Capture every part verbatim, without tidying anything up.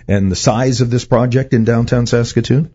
and the size of this project in downtown Saskatoon?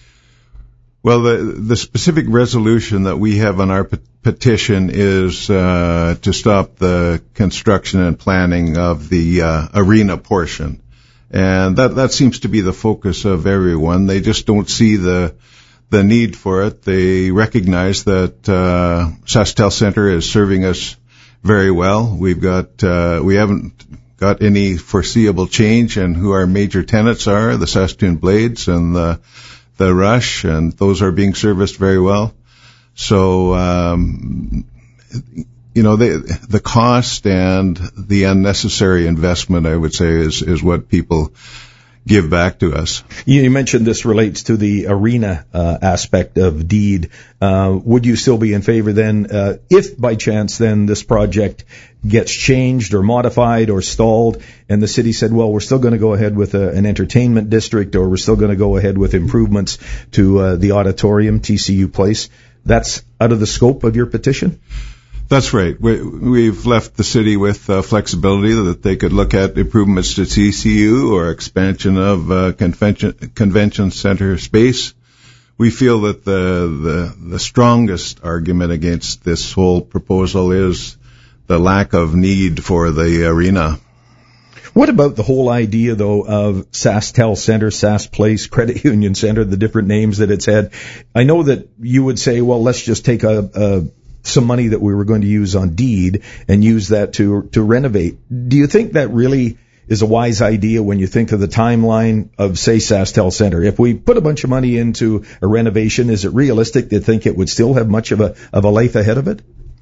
Well, the the specific resolution that we have on our pe- petition is uh, to stop the construction and planning of the uh, arena portion. And that that seems to be the focus of everyone. They just don't see the the need for it. They recognize that uh, SaskTel Centre is serving us very well. We've got uh, we haven't got any foreseeable change in who our major tenants are, the Saskatoon Blades and the the Rush, and those are being serviced very well. So, um, you know, the, the cost and the unnecessary investment, I would say, is, is what people give back to us. You mentioned this relates to the arena uh, aspect of deed. Uh, would you still be in favor then, uh, if by chance then this project gets changed or modified or stalled, and the city said, well, we're still going to go ahead with a, an entertainment district, or we're still going to go ahead with improvements to uh, the auditorium, T C U Place? That's out of the scope of your petition? That's right. We, we've left the city with uh, flexibility that they could look at improvements to T C U or expansion of uh, convention convention center space. We feel that the, the the strongest argument against this whole proposal is the lack of need for the arena. What about the whole idea, though, of SaskTel Centre, Sask Place, Credit Union Centre, the different names that it's had? I know that you would say, well, let's just take a, a some money that we were going to use on deed and use that to to renovate. Do you think that really is a wise idea when you think of the timeline of, say, SaskTel Centre? If we put a bunch of money into a renovation, is it realistic to think it would still have much of a of a life ahead of it?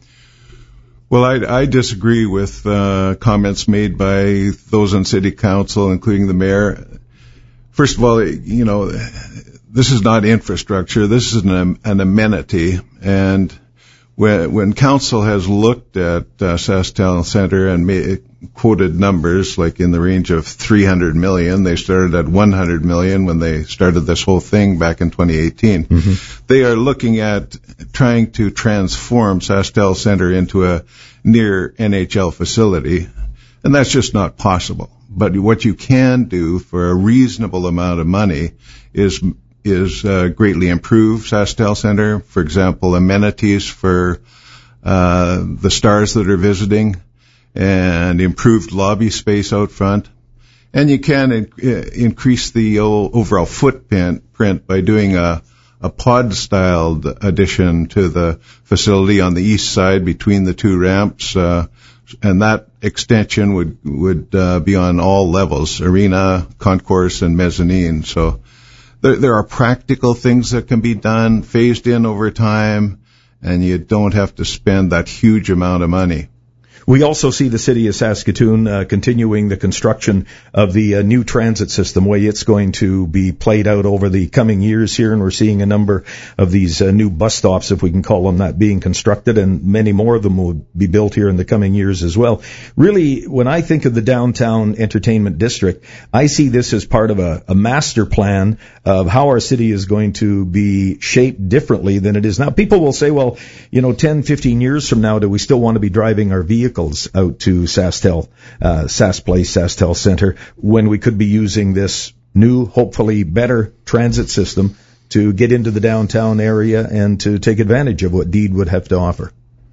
Well, I, I disagree with uh, comments made by those on City Council, including the Mayor. First of all, you know, this is not infrastructure. This is an, an amenity, and When, when council has looked at uh, SaskTel Centre and made, quoted numbers like in the range of three hundred million, they started at one hundred million when they started this whole thing back in twenty eighteen. Mm-hmm. They are looking at trying to transform SaskTel Centre into a near N H L facility, and that's just not possible. But what you can do for a reasonable amount of money is is uh, greatly improve SaskTel Centre. For example, amenities for uh, the stars that are visiting, and improved lobby space out front. And you can in- increase the o- overall footprint print by doing a, a pod-styled addition to the facility on the east side between the two ramps, uh, and that extension would would uh, be on all levels: arena, concourse, and mezzanine. So There, there are practical things that can be done, phased in over time, and you don't have to spend that huge amount of money. We also see the city of Saskatoon uh, continuing the construction of the uh, new transit system, way it's going to be played out over the coming years here, and we're seeing a number of these uh, new bus stops, if we can call them that, being constructed, and many more of them will be built here in the coming years as well. Really, when I think of the downtown entertainment district, I see this as part of a, a master plan of how our city is going to be shaped differently than it is now. People will say, well, you know, ten, fifteen years from now, do we still want to be driving our vehicles out to SaskTel, uh, Sask Place, SaskTel Centre, when we could be using this new, hopefully better transit system to get into the downtown area and to take advantage of what Deed would have to offer?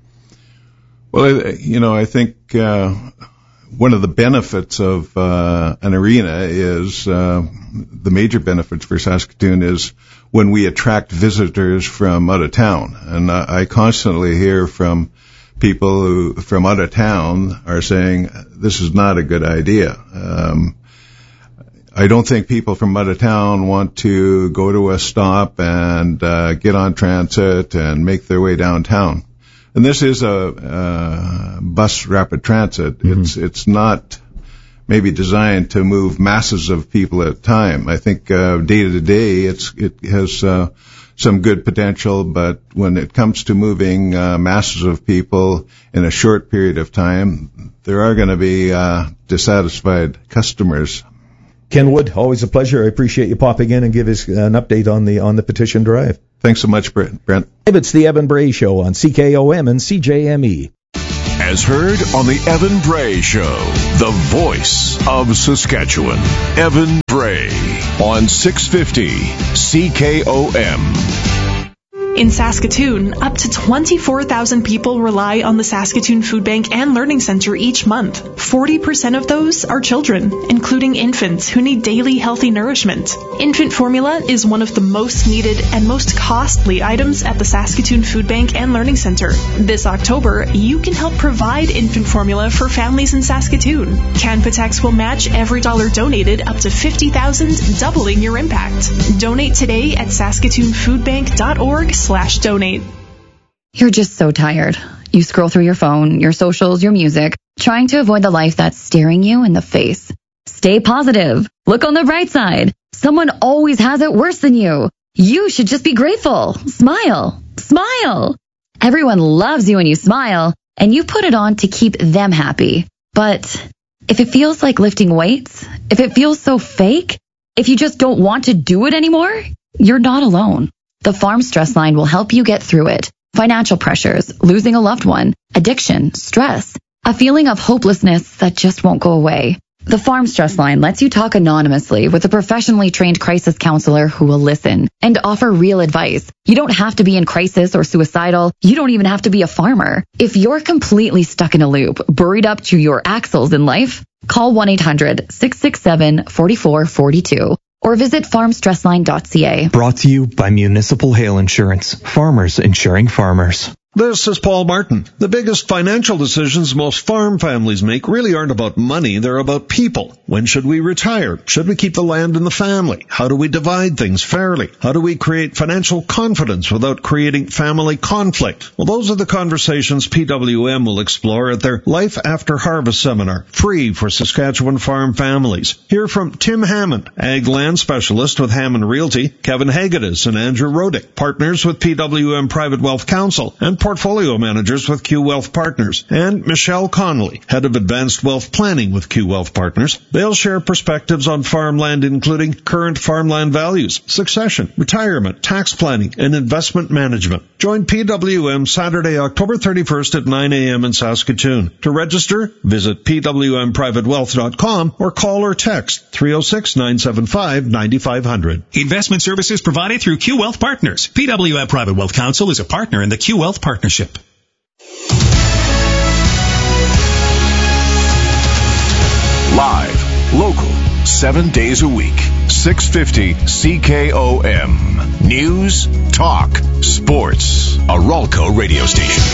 Well, you know, I think uh, one of the benefits of uh, an arena is uh, the major benefits for Saskatoon is when we attract visitors from out of town. And I, I constantly hear from people who from out of town are saying this is not a good idea. Um, I don't think people from out of town want to go to a stop and uh, get on transit and make their way downtown. And this is a uh, bus rapid transit. Mm-hmm. It's it's not maybe designed to move masses of people at a time. I think uh, day to day, it's it has uh, some good potential, but when it comes to moving uh, masses of people in a short period of time, there are going to be uh, dissatisfied customers. Ken Wood, always a pleasure. I appreciate you popping in and give us an update on the on the petition drive. Thanks so much, Brent. It's the Evan Bray Show on C K O M and C J M E. as heard on the Evan Bray Show, the voice of Saskatchewan. Evan Bray on six fifty C K O M. In Saskatoon, up to twenty-four thousand people rely on the Saskatoon Food Bank and Learning Centre each month. forty percent of those are children, including infants who need daily healthy nourishment. Infant formula is one of the most needed and most costly items at the Saskatoon Food Bank and Learning Centre. This October, you can help provide infant formula for families in Saskatoon. Canpotex will match every dollar donated up to fifty thousand dollars, doubling your impact. Donate today at saskatoon food bank dot org slash donate. You're just so tired. You scroll through your phone, your socials, your music, trying to avoid the life that's staring you in the face. Stay positive. Look on the bright side. Someone always has it worse than you. You should just be grateful. Smile. Smile. Everyone loves you when you smile, and you put it on to keep them happy. But if it feels like lifting weights, if it feels so fake, if you just don't want to do it anymore, you're not alone. The Farm Stress Line will help you get through it. Financial pressures, losing a loved one, addiction, stress, a feeling of hopelessness that just won't go away. The Farm Stress Line lets you talk anonymously with a professionally trained crisis counselor who will listen and offer real advice. You don't have to be in crisis or suicidal. You don't even have to be a farmer. If you're completely stuck in a loop, buried up to your axles in life, call one eight hundred six six seven four four four two. Or visit farm stress line dot c a. Brought to you by Municipal Hail Insurance. Farmers insuring farmers. This is Paul Martin. The biggest financial decisions most farm families make really aren't about money, they're about people. When should we retire? Should we keep the land in the family? How do we divide things fairly? How do we create financial confidence without creating family conflict? Well, those are the conversations P W M will explore at their Life After Harvest seminar, free for Saskatchewan farm families. Hear from Tim Hammond, Ag Land Specialist with Hammond Realty, Kevin Hagedis and Andrew Rodick, partners with P W M Private Wealth Council, and portfolio managers with Q Wealth Partners, and Michelle Connolly, head of advanced wealth planning with Q Wealth Partners. They'll share perspectives on farmland, including current farmland values, succession, retirement, tax planning, and investment management. Join P W M Saturday, October thirty-first at nine a.m. in Saskatoon. To register, visit p w m private wealth dot com or call or text three oh six, nine seven five, nine five zero zero. Investment services provided through Q Wealth Partners. P W M Private Wealth Council is a partner in the Q Wealth Partnership. Live, local, seven days a week. six fifty C K O M. News, talk, sports. A Ralco radio station.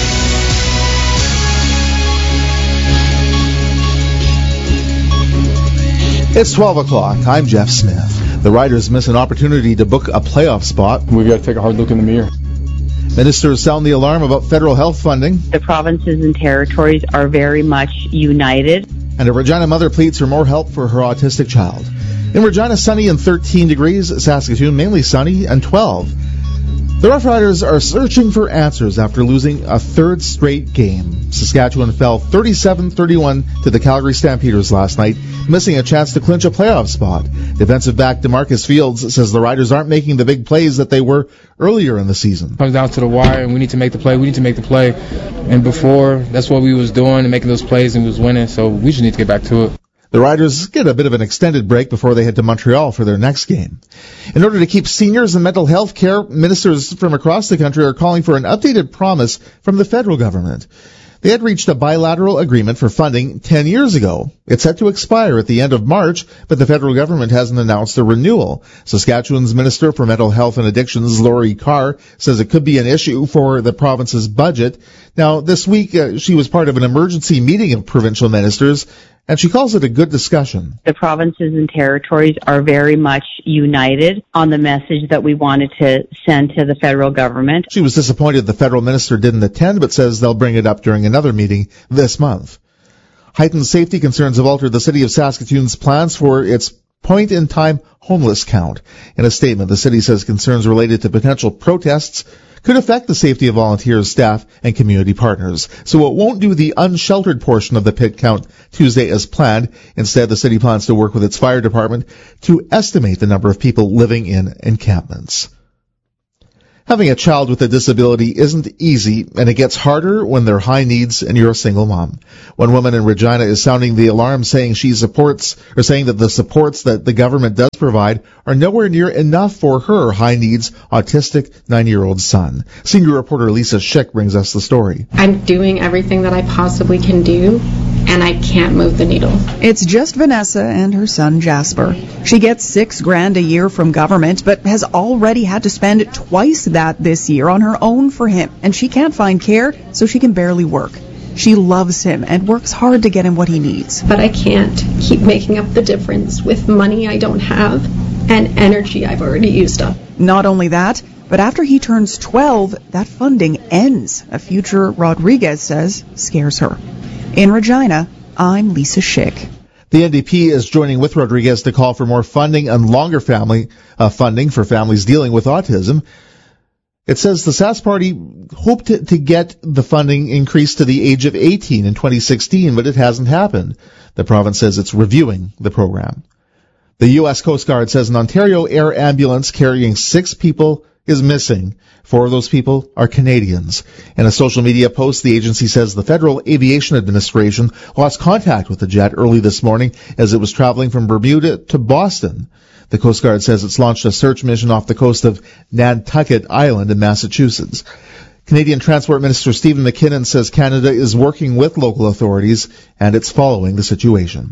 It's twelve o'clock. I'm Jeff Smith. The Riders miss an opportunity to book a playoff spot. We've got to take a hard look in the mirror. Ministers sound the alarm about federal health funding. The provinces and territories are very much united. And a Regina mother pleads for more help for her autistic child. In Regina, sunny and thirteen degrees. Saskatoon, mainly sunny and twelve. The Rough Riders are searching for answers after losing a third straight game. Saskatchewan fell thirty-seven thirty-one to the Calgary Stampeders last night, missing a chance to clinch a playoff spot. Defensive back DeMarcus Fields says the Riders aren't making the big plays that they were earlier in the season. It comes down to the wire, and we need to make the play. We need to make the play. And before, that's what we was doing, and making those plays, and we was winning, so we just need to get back to it. The Riders get a bit of an extended break before they head to Montreal for their next game. In order to keep seniors and mental health care, ministers from across the country are calling for an updated promise from the federal government. They had reached a bilateral agreement for funding ten years ago. It's set to expire at the end of March, but the federal government hasn't announced a renewal. Saskatchewan's Minister for Mental Health and Addictions, Laurie Carr, says it could be an issue for the province's budget. Now, this week, uh, she was part of an emergency meeting of provincial ministers, and she calls it a good discussion. The provinces and territories are very much united on the message that we wanted to send to the federal government. She was disappointed the federal minister didn't attend, but says they'll bring it up during another meeting this month. Heightened safety concerns have altered the city of Saskatoon's plans for its point-in-time homeless count. In a statement, the city says concerns related to potential protests could affect the safety of volunteers, staff, and community partners. So it won't do the unsheltered portion of the pit count Tuesday as planned. Instead, the city plans to work with its fire department to estimate the number of people living in encampments. Having a child with a disability isn't easy, and it gets harder when they're high needs and you're a single mom. One woman in Regina is sounding the alarm, saying she supports, or saying that the supports that the government does provide are nowhere near enough for her high needs, autistic nine-year-old son. Senior reporter Lisa Schick brings us the story. I'm doing everything that I possibly can do, and I can't move the needle. It's just Vanessa and her son Jasper. She gets six grand a year from government, but has already had to spend twice that this year on her own for him, and she can't find care, so she can barely work. She loves him and works hard to get him what he needs. But I can't keep making up the difference with money I don't have and energy I've already used up. Not only that, but after he turns twelve, that funding ends. A future Rodriguez says scares her. In Regina, I'm Lisa Schick. The N D P is joining with Rodriguez to call for more funding and longer family uh, funding for families dealing with autism. It says the Sask Party hoped to, to get the funding increased to the age of eighteen in twenty sixteen, but it hasn't happened. The province says it's reviewing the program. The U S Coast Guard says an Ontario air ambulance carrying six people is missing. Four of those people are Canadians. In a social media post, the agency says the Federal Aviation Administration lost contact with the jet early this morning as it was traveling from Bermuda to Boston. The Coast Guard says it's launched a search mission off the coast of Nantucket Island in Massachusetts. Canadian Transport Minister Stephen McKinnon says Canada is working with local authorities and it's following the situation.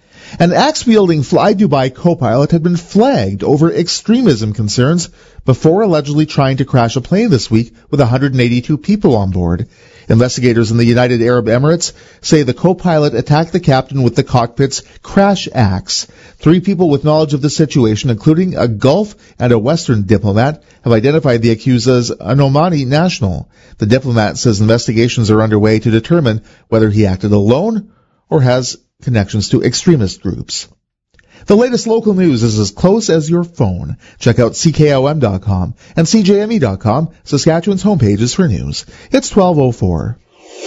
An axe-wielding Fly Dubai co-pilot had been flagged over extremism concerns before allegedly trying to crash a plane this week with one hundred eighty-two people on board. Investigators in the United Arab Emirates say the co-pilot attacked the captain with the cockpit's crash axe. Three people with knowledge of the situation, including a Gulf and a Western diplomat, have identified the accused as an Omani national. The diplomat says investigations are underway to determine whether he acted alone or has connections to extremist groups. The latest local news is as close as your phone. Check out C K O M dot com and C J M E dot com, Saskatchewan's homepages for news. It's twelve oh four.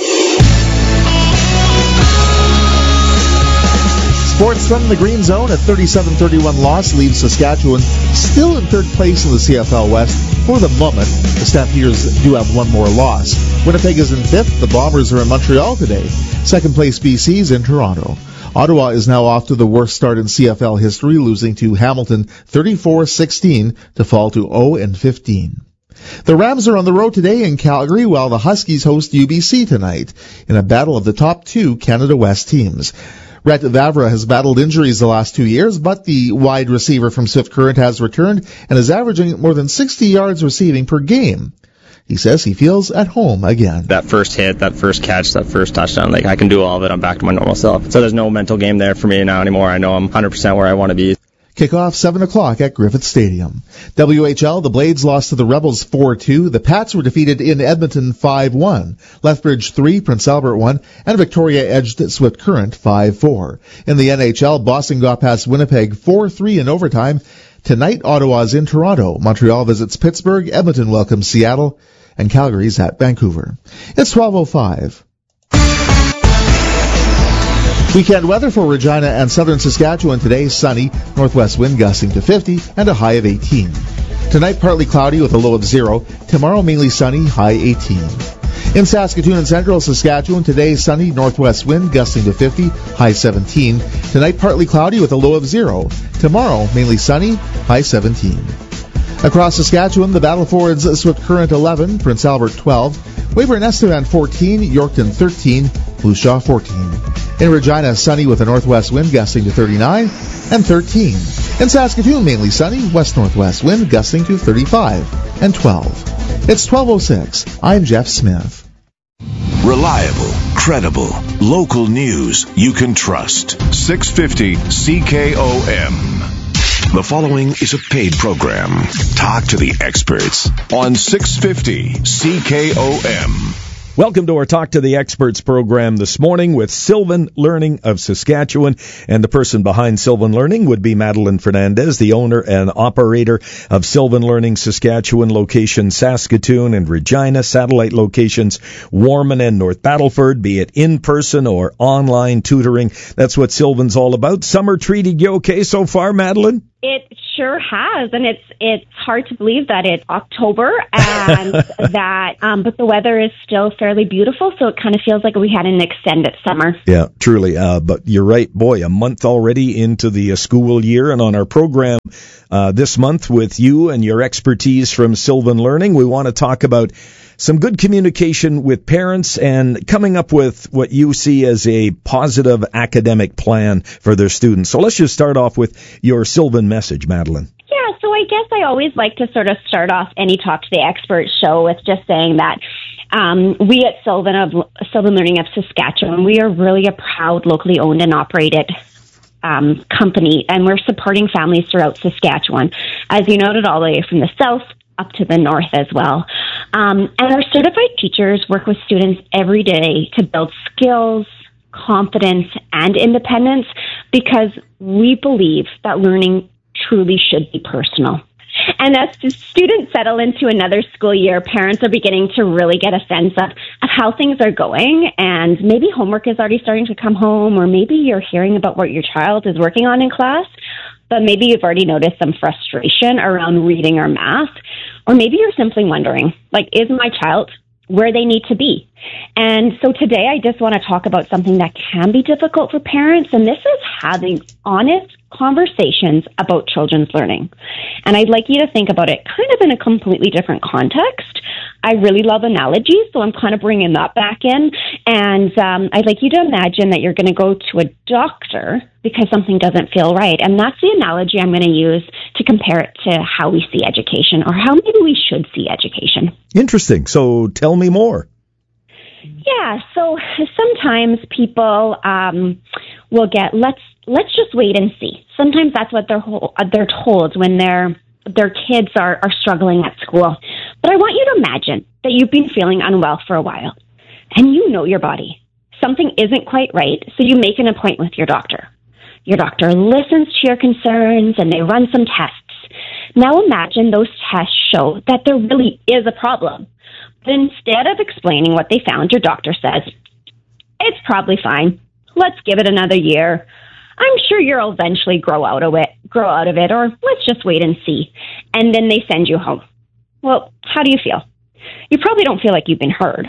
Sports from the Green Zone, a thirty-seven thirty-one loss leaves Saskatchewan still in third place in the C F L West for the moment. The Stampeders do have one more loss. Winnipeg is in fifth. The Bombers are in Montreal today. Second place B C is in Toronto. Ottawa is now off to the worst start in C F L history, losing to Hamilton thirty-four sixteen to fall to oh and fifteen. The Rams are on the road today in Calgary, while the Huskies host U B C tonight in a battle of the top two Canada West teams. Rhett Vavra has battled injuries the last two years, but the wide receiver from Swift Current has returned and is averaging more than sixty yards receiving per game. He says he feels at home again. That first hit, that first catch, that first touchdown, like I can do all of it. I'm back to my normal self. So there's no mental game there for me now anymore. I know I'm one hundred percent where I want to be. Kickoff seven o'clock at Griffith Stadium. W H L, the Blades lost to the Rebels four two. The Pats were defeated in Edmonton five one. Lethbridge three, Prince Albert one, and Victoria edged Swift Current five four. In the N H L, Boston got past Winnipeg four three in overtime. Tonight, Ottawa's in Toronto. Montreal visits Pittsburgh. Edmonton welcomes Seattle. And Calgary's at Vancouver. It's twelve oh five. Weekend weather for Regina and southern Saskatchewan today, sunny, northwest wind gusting to fifty, and a high of eighteen. Tonight, partly cloudy with a low of zero. Tomorrow, mainly sunny, high eighteen. In Saskatoon and central Saskatchewan, today, sunny, northwest wind gusting to fifty, high seventeen. Tonight, partly cloudy with a low of zero. Tomorrow, mainly sunny, high seventeen. Across Saskatchewan, the Battlefords Swift Current eleven, Prince Albert twelve, Weyburn Estevan fourteen, Yorkton thirteen, Moose Jaw fourteen. In Regina, sunny with a northwest wind gusting to thirty-nine and thirteen. In Saskatoon, mainly sunny, west-northwest wind gusting to thirty-five and twelve. It's twelve oh six. I'm Jeff Smith. Reliable, credible, local news you can trust. six fifty C K O M. The following is a paid program. Talk to the experts on six fifty C K O M. Welcome to our Talk to the Experts program this morning with Sylvan Learning of Saskatchewan. And the person behind Sylvan Learning would be Madeline Fernandez, the owner and operator of Sylvan Learning Saskatchewan, location Saskatoon and Regina, satellite locations Warman and North Battleford, be it in person or online tutoring. That's what Sylvan's all about. Summer treated you okay so far, Madeline? It sure has, and it's it's hard to believe that it's October and that, um, but the weather is still fairly beautiful, so it kind of feels like we had an extended summer. Yeah, truly. Uh, but you're right, boy, a month already into the uh, school year, and on our program uh, this month with you and your expertise from Sylvan Learning, we want to talk about some good communication with parents and coming up with what you see as a positive academic plan for their students. So let's just start off with your Sylvan message, Madeline. Yeah, so I guess I always like to sort of start off any Talk to the Expert show with just saying that um, we at Sylvan of Sylvan Learning of Saskatchewan, we are really a proud locally owned and operated um, company, and we're supporting families throughout Saskatchewan, as you noted, all the way from the south up to the north as well. Um, and our certified teachers work with students every day to build skills, confidence, and independence, because we believe that learning truly should be personal. And as students settle into another school year, parents are beginning to really get a sense of, of how things are going, and maybe homework is already starting to come home, or maybe you're hearing about what your child is working on in class, but maybe you've already noticed some frustration around reading or math, or maybe you're simply wondering, like, is my child where they need to be? And so today I just want to talk about something that can be difficult for parents, and this is having honest conversations about children's learning. And I'd like you to think about it kind of in a completely different context. I really love analogies, so I'm kind of bringing that back in. And um, I'd like you to imagine that you're going to go to a doctor because something doesn't feel right. And that's the analogy I'm going to use to compare it to how we see education, or how maybe we should see education. Interesting. So tell me more. Yeah, so sometimes people um, will get, let's let's just wait and see. Sometimes that's what they're ho- they're told when their their kids are, are struggling at school. But I want you to imagine that you've been feeling unwell for a while, and you know your body. Something isn't quite right, so you make an appointment with your doctor. Your doctor listens to your concerns, and they run some tests. Now imagine those tests show that there really is a problem. But instead of explaining what they found, your doctor says, it's probably fine. Let's give it another year. I'm sure you'll eventually grow out of it, grow out of it, or let's just wait and see. And then they send you home. Well, how do you feel? You probably don't feel like you've been heard.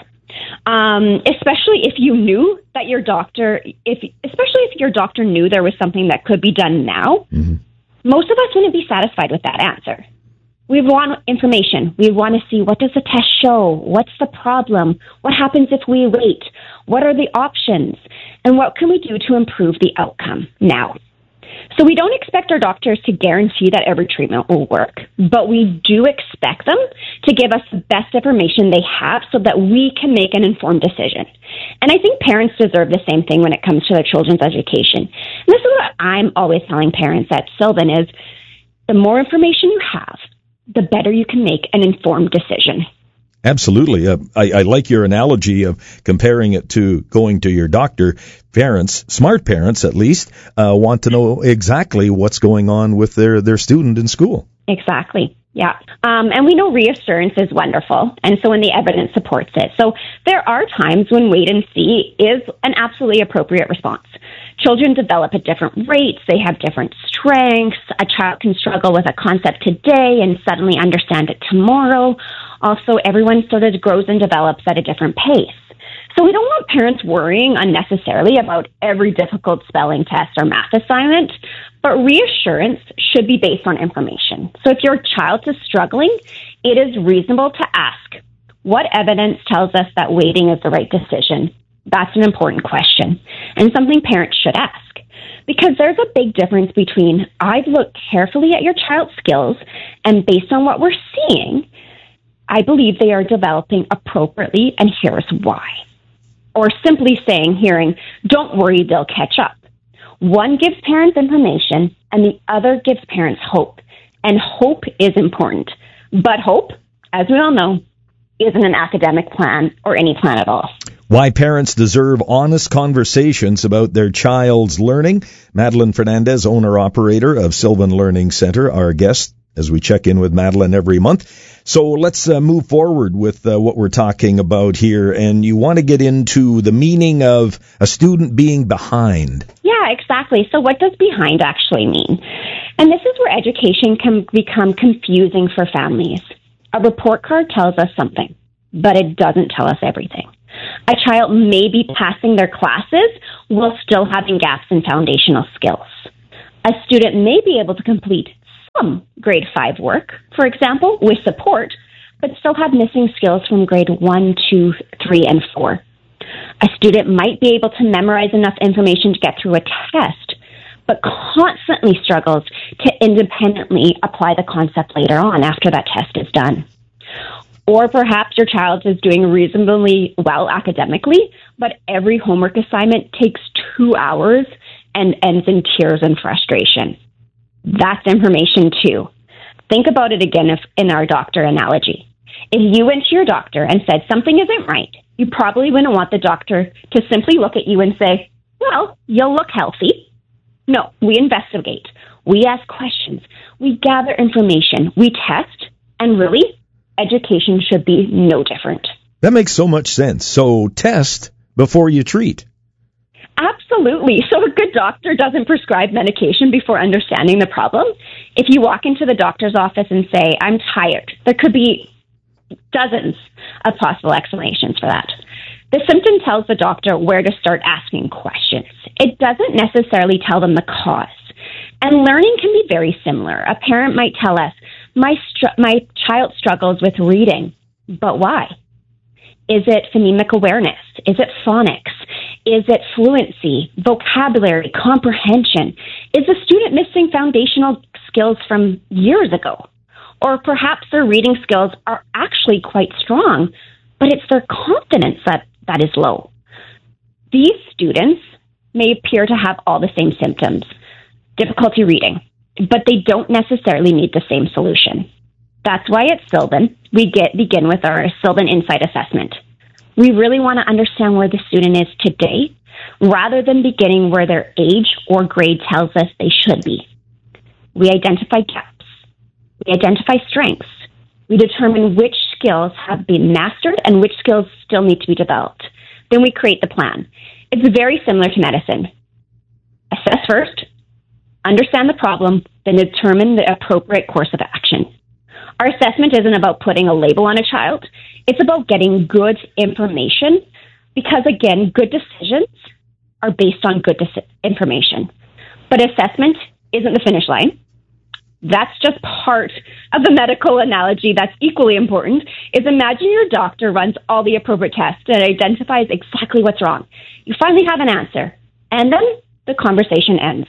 Um, especially if you knew that your doctor, if especially if your doctor knew there was something that could be done now, mm-hmm. most of us wouldn't be satisfied with that answer. We want information. We want to see, what does the test show? What's the problem? What happens if we wait? What are the options? And what can we do to improve the outcome now? So we don't expect our doctors to guarantee that every treatment will work, but we do expect them to give us the best information they have so that we can make an informed decision. And I think parents deserve the same thing when it comes to their children's education. And this is what I'm always telling parents at Sylvan is, the more information you have, the better you can make an informed decision. Absolutely. Uh, I, I like your analogy of comparing it to going to your doctor. Parents, smart parents at least, uh, want to know exactly what's going on with their, their student in school. Exactly. Yeah. Um, and we know reassurance is wonderful, and so when the evidence supports it. So there are times when wait and see is an absolutely appropriate response. Children develop at different rates. They have different strengths. A child can struggle with a concept today and suddenly understand it tomorrow. Also, everyone sort of grows and develops at a different pace. So we don't want parents worrying unnecessarily about every difficult spelling test or math assignment, but reassurance should be based on information. So if your child is struggling, it is reasonable to ask, what evidence tells us that waiting is the right decision? That's an important question, and something parents should ask. Because there's a big difference between, I've looked carefully at your child's skills, and based on what we're seeing, I believe they are developing appropriately, and here's why. Or simply saying, hearing, don't worry, they'll catch up. One gives parents information, and the other gives parents hope. And hope is important. But hope, as we all know, isn't an academic plan or any plan at all. Why parents deserve honest conversations about their child's learning. Madeline Fernandez, owner-operator of Sylvan Learning Center, our guest as we check in with Madeline every month. So let's uh, move forward with uh, what we're talking about here. And you want to get into the meaning of a student being behind. Yeah, exactly. So what does behind actually mean? And this is where education can become confusing for families. A report card tells us something, but it doesn't tell us everything. A child may be passing their classes while still having gaps in foundational skills. A student may be able to complete some grade five work, for example, with support, but still have missing skills from grade one, two, three, and four. A student might be able to memorize enough information to get through a test, but constantly struggles to independently apply the concept later on after that test is done. Or perhaps your child is doing reasonably well academically, but every homework assignment takes two hours and ends in tears and frustration. That's information too. Think about it again if, in our doctor analogy. If you went to your doctor and said something isn't right, you probably wouldn't want the doctor to simply look at you and say, well, you'll look healthy. No, we investigate. We ask questions. We gather information. We test. And really, education should be no different. That makes so much sense. So test before you treat. Absolutely. So a good doctor doesn't prescribe medication before understanding the problem. If you walk into the doctor's office and say, I'm tired, there could be dozens of possible explanations for that. The symptom tells the doctor where to start asking questions. It doesn't necessarily tell them the cause. And learning can be very similar. A parent might tell us, my str- my child struggles with reading, but why? Is it phonemic awareness? Is it phonics? Is it fluency, vocabulary, comprehension? Is the student missing foundational skills from years ago? Or perhaps their reading skills are actually quite strong, but it's their confidence that, that is low. These students may appear to have all the same symptoms, difficulty reading, but they don't necessarily need the same solution. That's why at Sylvan, we get begin with our Sylvan Insight Assessment. We really want to understand where the student is today, rather than beginning where their age or grade tells us they should be. We identify gaps. We identify strengths. We determine which skills have been mastered and which skills still need to be developed. Then we create the plan. It's very similar to medicine. Assess first, understand the problem, then determine the appropriate course of action. Our assessment isn't about putting a label on a child. It's about getting good information because, again, good decisions are based on good dis- information. But assessment isn't the finish line. That's just part of the medical analogy that's equally important, is imagine your doctor runs all the appropriate tests and identifies exactly what's wrong. You finally have an answer, and then the conversation ends.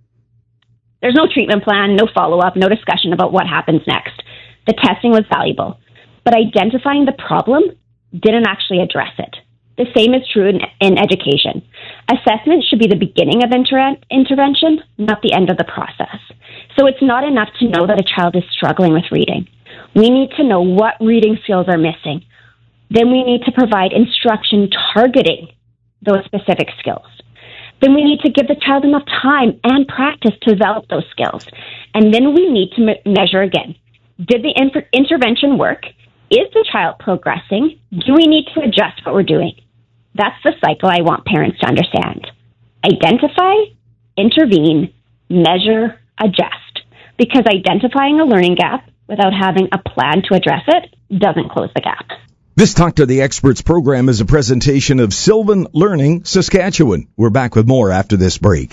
There's no treatment plan, no follow-up, no discussion about what happens next. The testing was valuable, but identifying the problem didn't actually address it. The same is true in, in education. Assessment should be the beginning of inter- intervention, not the end of the process. So it's not enough to know that a child is struggling with reading. We need to know what reading skills are missing. Then we need to provide instruction targeting those specific skills. Then we need to give the child enough time and practice to develop those skills. And then we need to me- measure again. Did the inter- intervention work? Is the child progressing? Do we need to adjust what we're doing? That's the cycle I want parents to understand. Identify, intervene, measure, adjust. Because identifying a learning gap without having a plan to address it doesn't close the gap. This Talk to the Experts program is a presentation of Sylvan Learning, Saskatchewan. We're back with more after this break.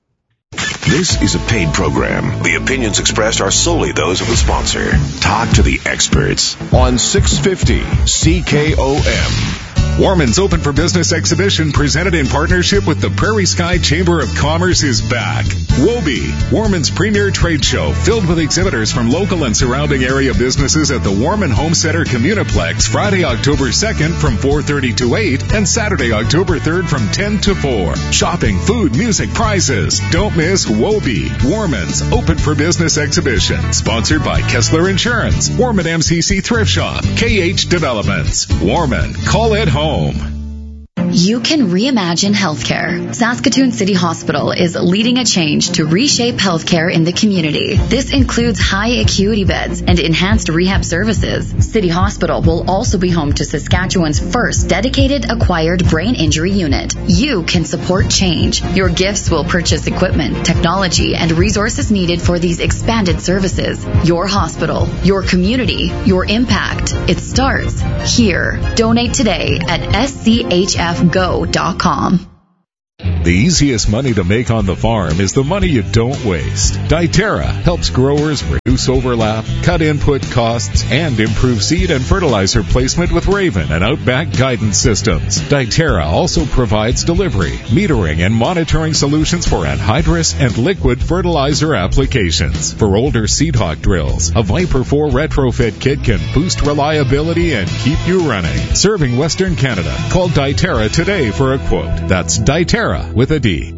This is a paid program. The opinions expressed are solely those of the sponsor. Talk to the Experts on six fifty C K O M. Warman's Open for Business exhibition, presented in partnership with the Prairie Sky Chamber of Commerce, is back. WOBE, Warman's premier trade show, filled with exhibitors from local and surrounding area businesses at the Warman Home Center Communiplex, Friday, October second from four thirty to eight, and Saturday, October third from ten to four. Shopping, food, music, prizes. Don't miss WOBE, Warman's Open for Business exhibition, sponsored by Kessler Insurance, Warman M C C Thrift Shop, K H Developments. Warman, call it home. You can reimagine healthcare. Saskatoon City Hospital is leading a change to reshape healthcare in the community. This includes high acuity beds and enhanced rehab services. City Hospital will also be home to Saskatchewan's first dedicated acquired brain injury unit. You can support change. Your gifts will purchase equipment, technology, and resources needed for these expanded services. Your hospital, your community, your impact. It starts here. Donate today at S C H F go dot com. The easiest money to make on the farm is the money you don't waste. Diterra helps growers reduce overlap, cut input costs, and improve seed and fertilizer placement with Raven and Outback guidance systems. Diterra also provides delivery, metering, and monitoring solutions for anhydrous and liquid fertilizer applications. For older SeedHawk drills, a Viper four retrofit kit can boost reliability and keep you running. Serving Western Canada, call Diterra today for a quote. That's Diterra with a D.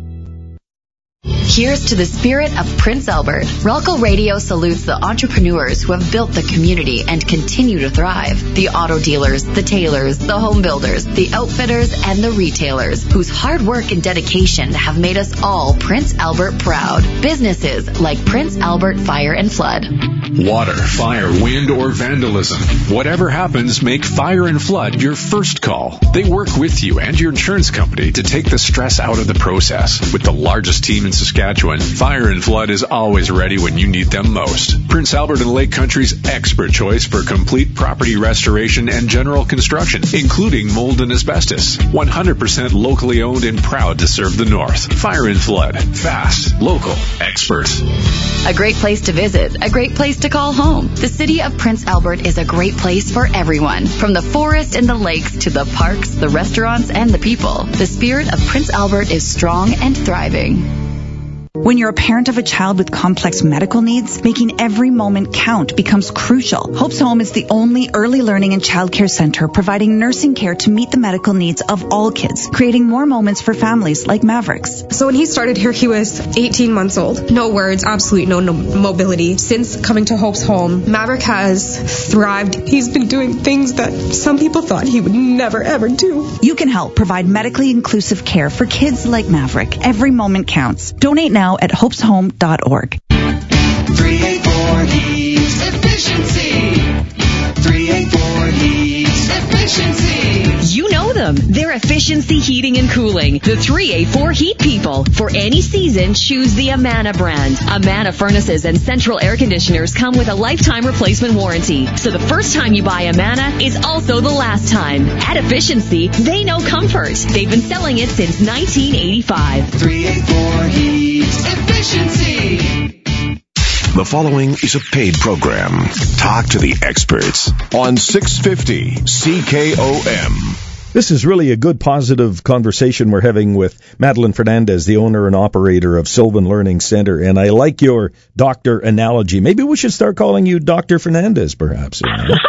Here's to the spirit of Prince Albert. Rolco Radio salutes the entrepreneurs who have built the community and continue to thrive. The auto dealers, the tailors, the home builders, the outfitters, and the retailers whose hard work and dedication have made us all Prince Albert proud. Businesses like Prince Albert Fire and Flood. Water, fire, wind, or vandalism. Whatever happens, make Fire and Flood your first call. They work with you and your insurance company to take the stress out of the process. With the largest team in Saskatchewan, Fire and Flood is always ready when you need them most. Prince Albert and Lake Country's expert choice for complete property restoration and general construction, including mold and asbestos. one hundred percent locally owned and proud to serve the North. Fire and Flood. Fast, local, expert. A great place to visit, a great place to call home. The city of Prince Albert is a great place for everyone. From the forest and the lakes to the parks, the restaurants, and the people. The spirit of Prince Albert is strong and thriving. When you're a parent of a child with complex medical needs, making every moment count becomes crucial. Hope's Home is the only early learning and childcare center providing nursing care to meet the medical needs of all kids, creating more moments for families like Mavericks. So when he started here, he was eighteen months old. No words, absolutely no, no mobility. Since coming to Hope's Home, Maverick has thrived. He's been doing things that some people thought he would never, ever do. You can help provide medically inclusive care for kids like Maverick. Every moment counts. Donate now at hopes home dot org. three eighty-four Heats Efficiency. three eighty-four Heats Efficiency. You know them. They're Efficiency Heating and Cooling. The three eighty-four Heat People. For any season, choose the Amana brand. Amana furnaces and central air conditioners come with a lifetime replacement warranty. So the first time you buy Amana is also the last time. At Efficiency, they know comfort. They've been selling it since nineteen eighty-five. three eighty-four Heats Efficiency. The following is a paid program. Talk to the experts on six fifty C K O M. This is really a good, positive conversation we're having with Madeline Fernandez, the owner and operator of Sylvan Learning Center. And I like your doctor analogy. Maybe we should start calling you Doctor Fernandez, perhaps.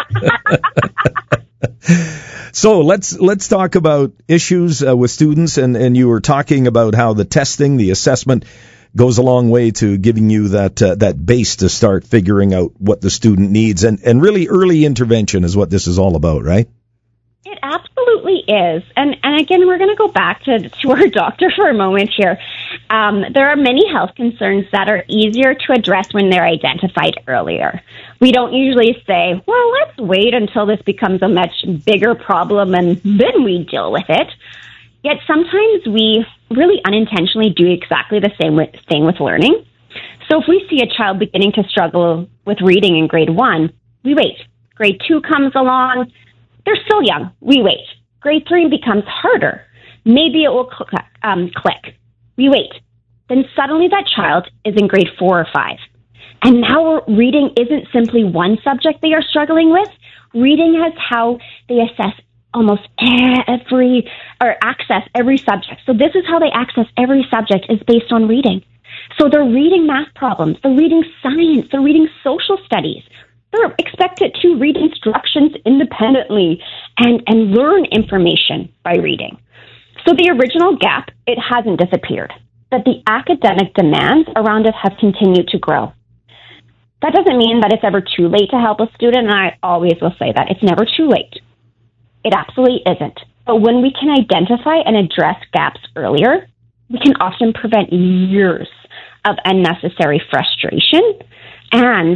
So let's let's talk about issues uh, with students. And, and you were talking about how the testing, the assessment, goes a long way to giving you that uh, that base to start figuring out what the student needs. And, and really early intervention is what this is all about, right? It absolutely is. And and again, we're going to go back to, to our doctor for a moment here. Um, there are many health concerns that are easier to address when they're identified earlier. We don't usually say, well, let's wait until this becomes a much bigger problem and then we deal with it. Yet sometimes we really unintentionally do exactly the same thing with learning. So if we see a child beginning to struggle with reading in grade one, we wait. Grade two comes along. They're still young. We wait. Grade three becomes harder. Maybe it will cl- um, click. We wait. Then suddenly that child is in grade four or five. And now reading isn't simply one subject they are struggling with. Reading is how they assess almost every, or access every subject. So this is how they access every subject, is based on reading. So they're reading math problems. They're reading science. They're reading social studies. They're expected to read instructions independently and, and learn information by reading. So the original gap, it hasn't disappeared, but the academic demands around it have continued to grow. That doesn't mean that it's ever too late to help a student, and I always will say that. It's never too late. It absolutely isn't. But when we can identify and address gaps earlier, we can often prevent years of unnecessary frustration and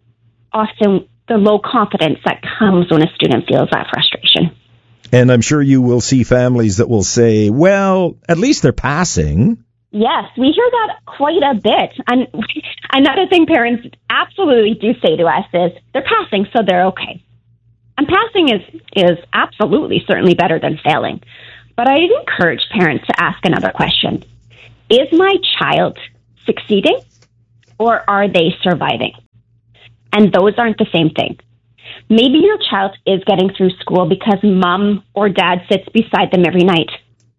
often the low confidence that comes when a student feels that frustration. And I'm sure you will see families that will say, well, at least they're passing. Yes, we hear that quite a bit. And another thing parents absolutely do say to us is, they're passing, so they're okay. And passing is, is absolutely certainly better than failing. But I encourage parents to ask another question. Is my child succeeding or are they surviving? And those aren't the same thing. Maybe your child is getting through school because mom or dad sits beside them every night.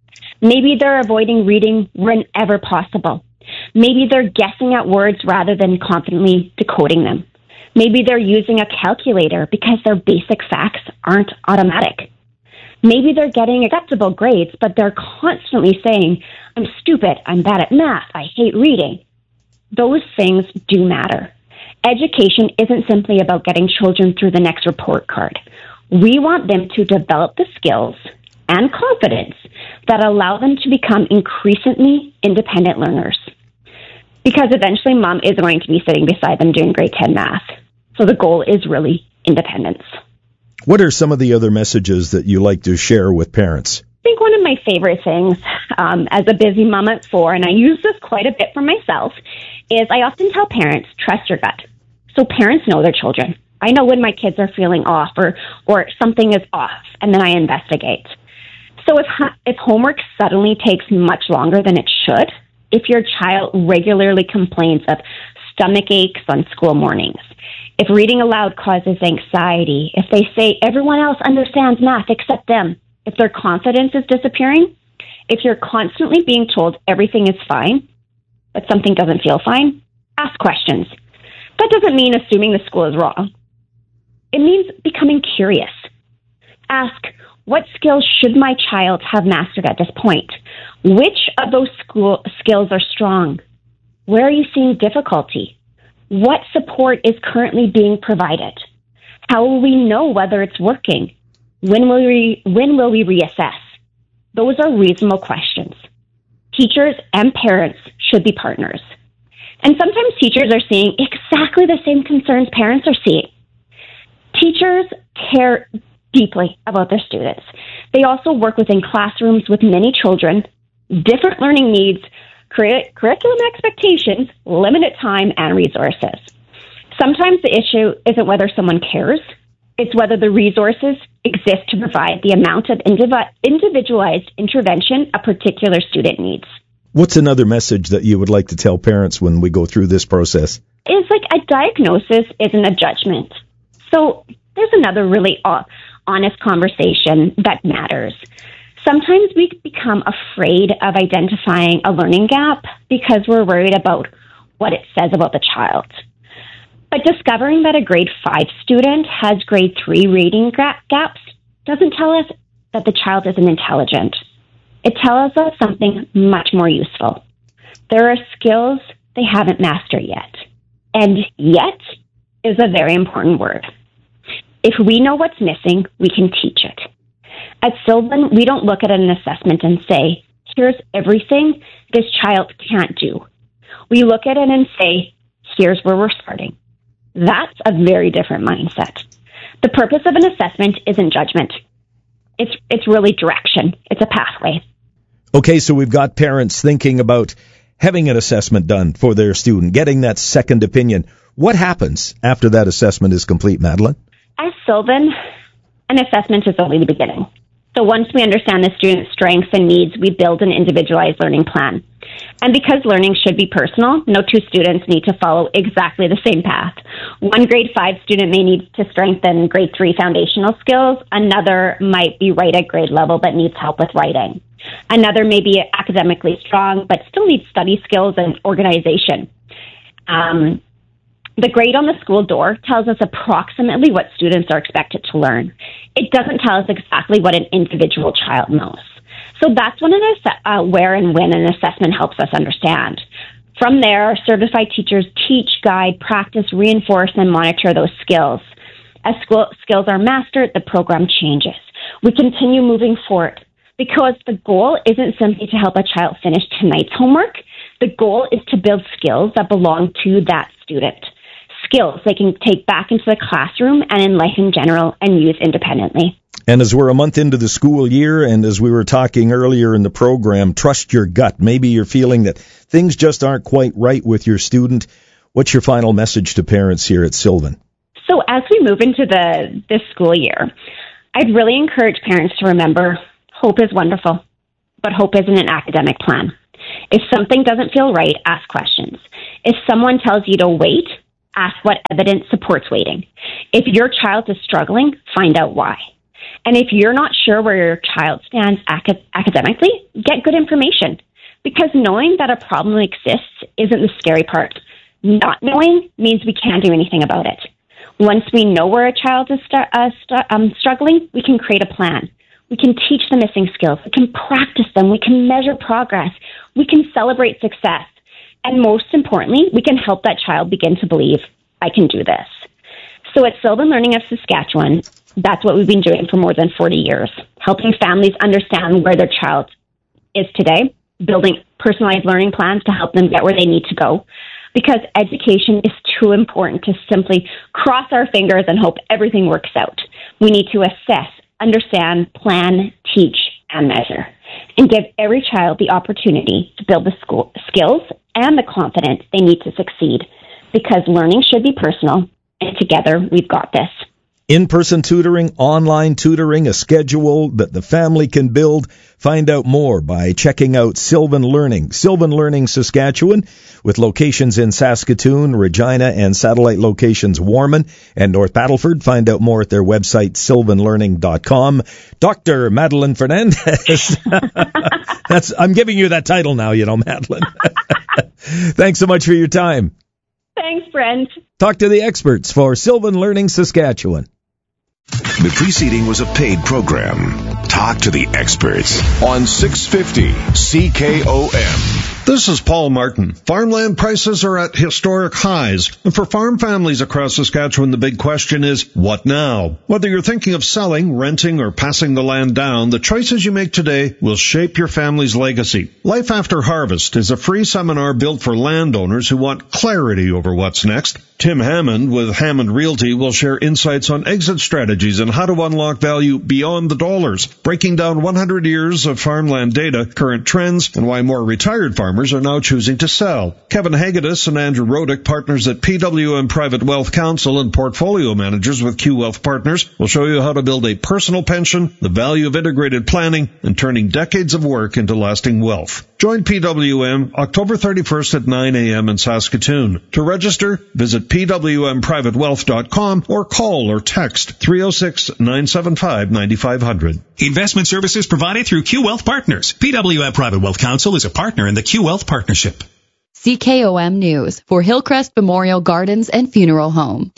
Maybe they're avoiding reading whenever possible. Maybe they're guessing at words rather than confidently decoding them. Maybe they're using a calculator because their basic facts aren't automatic. Maybe they're getting acceptable grades, but they're constantly saying, I'm stupid, I'm bad at math, I hate reading. Those things do matter. Education isn't simply about getting children through the next report card. We want them to develop the skills and confidence that allow them to become increasingly independent learners. Because eventually mom is going to be sitting beside them doing grade ten math. So the goal is really independence. What are some of the other messages that you like to share with parents? I think one of my favorite things um, as a busy mom at four, and I use this quite a bit for myself, is I often tell parents, trust your gut. So parents know their children. I know when my kids are feeling off or, or something is off, and then I investigate. So if, if homework suddenly takes much longer than it should, if your child regularly complains of stomach aches on school mornings, if reading aloud causes anxiety, if they say everyone else understands math except them, if their confidence is disappearing, if you're constantly being told everything is fine, but something doesn't feel fine, ask questions. That doesn't mean assuming the school is wrong. It means becoming curious. Ask, what skills should my child have mastered at this point? Which of those school skills are strong? Where are you seeing difficulty? What support is currently being provided? How will we know whether it's working? When will we, when will we reassess? Those are reasonable questions. Teachers and parents should be partners. And sometimes teachers are seeing exactly the same concerns parents are seeing. Teachers care deeply about their students. They also work within classrooms with many children, different learning needs, cur- curriculum expectations, limited time, and resources. Sometimes the issue isn't whether someone cares, it's whether the resources exist to provide the amount of indiv- individualized intervention a particular student needs. What's another message that you would like to tell parents when we go through this process? It's like a diagnosis isn't a judgment. So there's another really honest conversation that matters. Sometimes we become afraid of identifying a learning gap because we're worried about what it says about the child. But discovering that a grade five student has grade three reading gaps doesn't tell us that the child isn't intelligent. It tells us something much more useful. There are skills they haven't mastered yet. And yet is a very important word. If we know what's missing, we can teach it. At Sylvan, we don't look at an assessment and say, here's everything this child can't do. We look at it and say, here's where we're starting. That's a very different mindset. The purpose of an assessment isn't judgment. It's it's really direction. It's a pathway. Okay, so we've got parents thinking about having an assessment done for their student, getting that second opinion. What happens after that assessment is complete, Madeline? At Sylvan, an assessment is only the beginning. So once we understand the student's strengths and needs, we build an individualized learning plan. And because learning should be personal, no two students need to follow exactly the same path. One grade five student may need to strengthen grade three foundational skills. Another might be right at grade level but needs help with writing. Another may be academically strong but still needs study skills and organization. Um, the grade on the school door tells us approximately what students are expected to learn. It doesn't tell us exactly what an individual child knows. So that's when an ass- uh, where and when an assessment helps us understand. From there, certified teachers teach, guide, practice, reinforce, and monitor those skills. As school skills are mastered, the program changes. We continue moving forward because the goal isn't simply to help a child finish tonight's homework. The goal is to build skills that belong to that student. Skills they can take back into the classroom and in life in general and use independently. And as we're a month into the school year, and as we were talking earlier in the program, trust your gut. Maybe you're feeling that things just aren't quite right with your student. What's your final message to parents here at Sylvan? So as we move into the this school year, I'd really encourage parents to remember hope is wonderful, but hope isn't an academic plan. If something doesn't feel right, ask questions. If someone tells you to wait, ask what evidence supports waiting. If your child is struggling, find out why. And if you're not sure where your child stands acad- academically, get good information. Because knowing that a problem exists isn't the scary part. Not knowing means we can't do anything about it. Once we know where a child is st- uh, st- um, struggling, we can create a plan. We can teach the missing skills. We can practice them. We can measure progress. We can celebrate success. And most importantly, we can help that child begin to believe, I can do this. So at Sylvan Learning of Saskatchewan, that's what we've been doing for more than forty years, helping families understand where their child is today, building personalized learning plans to help them get where they need to go. Because education is too important to simply cross our fingers and hope everything works out. We need to assess, understand, plan, teach, and measure, and give every child the opportunity to build the school skills and the confidence they need to succeed. Because learning should be personal, and together we've got this. In-person tutoring, online tutoring, a schedule that the family can build. Find out more by checking out Sylvan Learning. Sylvan Learning Saskatchewan, with locations in Saskatoon, Regina, and satellite locations Warman and North Battleford. Find out more at their website, sylvan learning dot com. Doctor Madeline Fernandez. That's, I'm giving you that title now, you know, Madeline. Thanks so much for your time. Thanks, Brent. Talk to the experts for Sylvan Learning Saskatchewan. The preceding was a paid program. Talk to the experts on six fifty C K O M. This is Paul Martin. Farmland prices are at historic highs. And for farm families across Saskatchewan, the big question is, what now? Whether you're thinking of selling, renting, or passing the land down, the choices you make today will shape your family's legacy. Life After Harvest is a free seminar built for landowners who want clarity over what's next. Tim Hammond with Hammond Realty will share insights on exit strategies and how to unlock value beyond the dollars, breaking down one hundred years of farmland data, current trends, and why more retired farmers are now choosing to sell. Kevin Hagedis and Andrew Rodick, partners at P W M Private Wealth Council and portfolio managers with Q Wealth Partners, will show you how to build a personal pension, the value of integrated planning, and turning decades of work into lasting wealth. Join P W M October thirty-first at nine a.m. in Saskatoon. To register, visit p w m private wealth dot com or call or text three oh six, nine seven five, nine five zero zero. Investment services provided through Q Wealth Partners. P W M Private Wealth Council is a partner in the Q Wealth Partnership. C K O M News for Hillcrest Memorial Gardens and Funeral Home.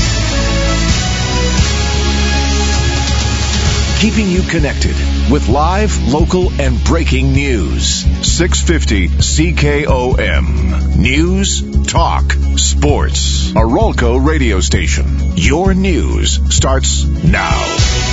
Keeping you connected with live, local, and breaking news. six fifty C K O M. News, talk, sports. A Rolco radio station. Your news starts now.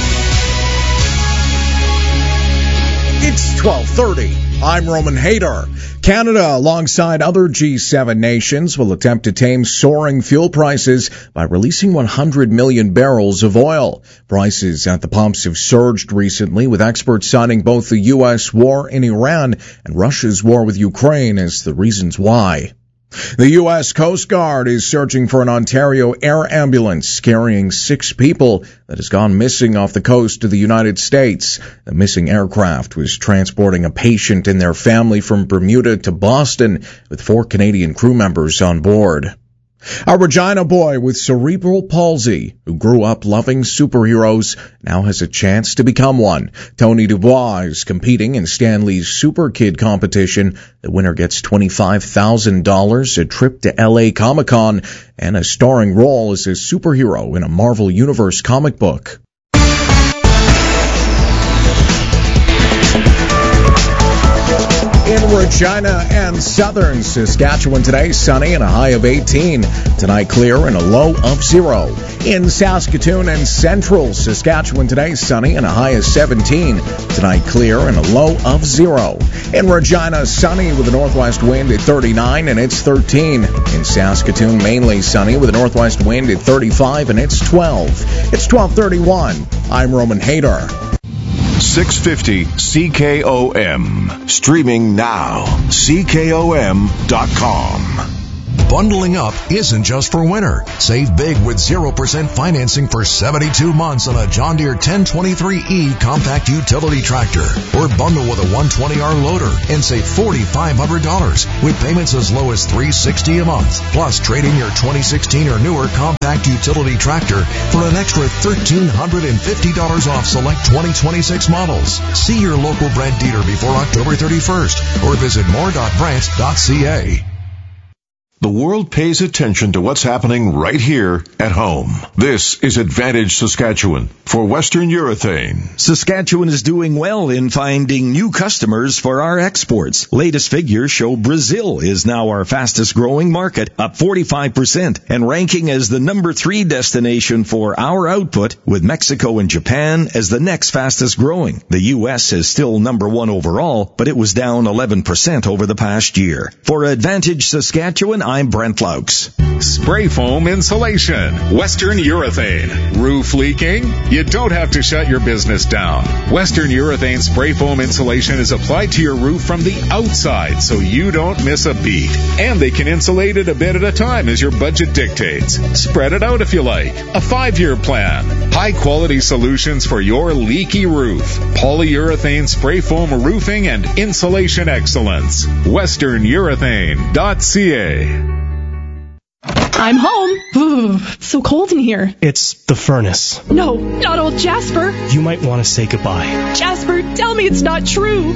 It's twelve thirty. I'm Roman Hader. Canada, alongside other G seven nations, will attempt to tame soaring fuel prices by releasing one hundred million barrels of oil. Prices at the pumps have surged recently, with experts citing both the U S war in Iran and Russia's war with Ukraine as the reasons why. The U S Coast Guard is searching for an Ontario air ambulance carrying six people that has gone missing off the coast of the United States. The missing aircraft was transporting a patient and their family from Bermuda to Boston, with four Canadian crew members on board. A Regina boy with cerebral palsy who grew up loving superheroes now has a chance to become one. Tony Dubois is competing in Stanley's Super Kid competition. The winner gets twenty-five thousand dollars, a trip to L A Comic-Con, and a starring role as a superhero in a Marvel Universe comic book. In In Regina and southern Saskatchewan today, sunny and a high of eighteen. Tonight, clear and a low of zero. In Saskatoon and central Saskatchewan today, sunny and a high of seventeen. Tonight, clear and a low of zero. In Regina, sunny with a northwest wind at thirty-nine and it's thirteen. In Saskatoon, mainly sunny with a northwest wind at thirty-five and it's twelve. It's twelve thirty-one. I'm Roman Hader. six fifty C K O M. Streaming now. C K O M dot com. Bundling up isn't just for winter. Save big with zero percent financing for seventy-two months on a John Deere ten twenty-three E compact utility tractor. Or bundle with a one twenty R loader and save four thousand five hundred dollars with payments as low as three hundred sixty dollars a month. Plus, trade in your twenty sixteen or newer compact utility tractor for an extra one thousand three hundred fifty dollars off select twenty twenty-six models. See your local Brent dealer before October thirty-first or visit more dot brent dot c a. The world pays attention to what's happening right here at home. This is Advantage Saskatchewan for Western Urethane. Saskatchewan is doing well in finding new customers for our exports. Latest figures show Brazil is now our fastest growing market, up forty-five percent, and ranking as the number three destination for our output, with Mexico and Japan as the next fastest growing. The U S is still number one overall, but it was down eleven percent over the past year. For Advantage Saskatchewan, I'm Brent Laux. Spray foam insulation. Western Urethane. Roof leaking? You don't have to shut your business down. Western Urethane spray foam insulation is applied to your roof from the outside so you don't miss a beat. And they can insulate it a bit at a time as your budget dictates. Spread it out if you like. A five-year plan. High-quality solutions for your leaky roof. Polyurethane spray foam roofing and insulation excellence. western urethane dot c a. I'm home. Ooh, it's so cold in here. It's the furnace. No, not old Jasper. You might want to say goodbye. Jasper, tell me it's not true.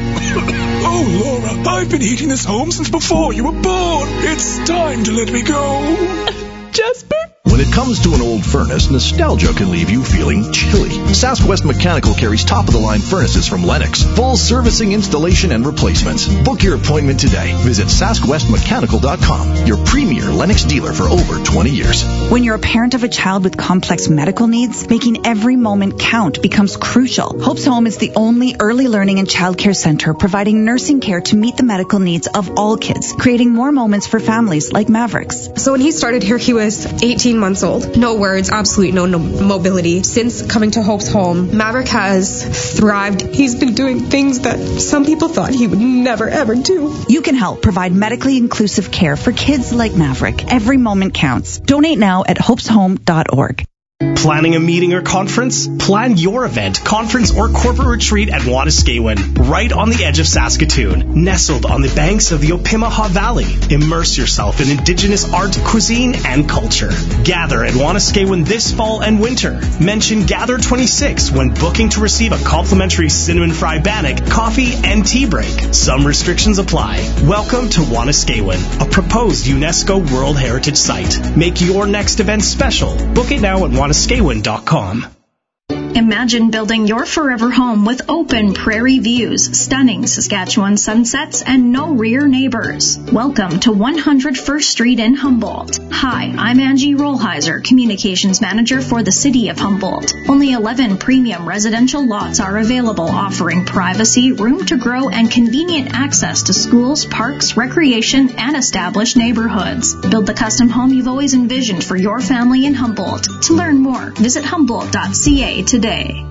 Oh, Laura, I've been heating this home since before you were born. It's time to let me go. Jasper? When it comes to an old furnace, nostalgia can leave you feeling chilly. Sask West Mechanical carries top-of-the-line furnaces from Lennox. Full servicing, installation, and replacements. Book your appointment today. Visit sask west mechanical dot com, your premier Lennox dealer for over twenty years. When you're a parent of a child with complex medical needs, making every moment count becomes crucial. Hope's Home is the only early learning and childcare center providing nursing care to meet the medical needs of all kids, creating more moments for families like Mavericks. So when he started here, he was eighteen months old. No words, absolutely no, no mobility. Since coming to Hope's Home, Maverick has thrived. He's been doing things that some people thought he would never, ever do. You can help provide medically inclusive care for kids like Maverick. Every moment counts. Donate now at hopes home dot org. Planning a meeting or conference? Plan your event, conference, or corporate retreat at Waniskewin, right on the edge of Saskatoon, nestled on the banks of the Opimaha Valley. Immerse yourself in Indigenous art, cuisine, and culture. Gather at Waniskewin this fall and winter. Mention Gather twenty-six when booking to receive a complimentary cinnamon fry bannock, coffee, and tea break. Some restrictions apply. Welcome to Waniskewin, a proposed UNESCO World Heritage Site. Make your next event special. Book it now at waniskewin dot com. Imagine building your forever home with open prairie views, stunning Saskatchewan sunsets, and no rear neighbors. Welcome to one hundred First Street in Humboldt. Hi, I'm Angie Rollheiser, Communications Manager for the City of Humboldt. Only eleven premium residential lots are available, offering privacy, room to grow, and convenient access to schools, parks, recreation, and established neighborhoods. Build the custom home you've always envisioned for your family in Humboldt. To learn more, visit humboldt dot c a today.